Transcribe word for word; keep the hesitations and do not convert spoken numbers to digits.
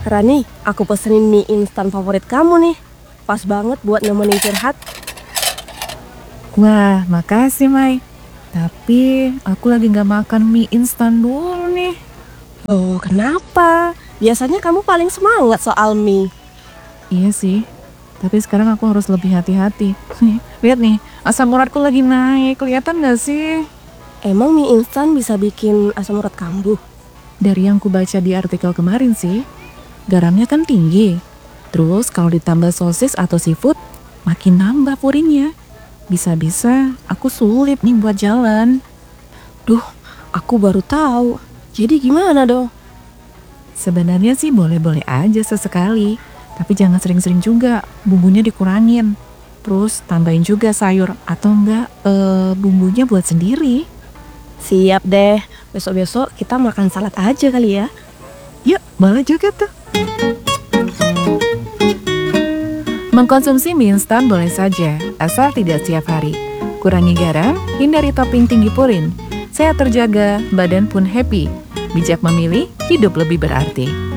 Rani, aku pesenin mie instan favorit kamu nih. Pas banget buat nemenin curhat. Wah, makasih Mai. Tapi aku lagi gak makan mie instan dulu nih. Oh, kenapa? Biasanya kamu paling semangat soal mie. Iya sih, tapi sekarang aku harus lebih hati-hati. Lihat nih, asam uratku lagi naik, kelihatan gak sih? Emang mie instan bisa bikin asam urat kambuh? Dari yang ku baca di artikel kemarin sih, garamnya kan tinggi. Terus kalau ditambah sosis atau seafood, makin nambah purinnya. Bisa-bisa aku sulit nih buat jalan. Duh, aku baru tahu. Jadi gimana dong? Sebenarnya sih boleh-boleh aja sesekali, tapi jangan sering-sering juga, bumbunya dikurangin. Terus tambahin juga sayur atau enggak eh, bumbunya buat sendiri. Siap deh, besok-besok kita makan salad aja kali ya. Yuk, boleh juga tuh. Mengkonsumsi mie instan boleh saja, asal tidak setiap hari. Kurangi garam, hindari topping tinggi purin. Sehat terjaga, badan pun happy. Bijak memilih, hidup lebih berarti.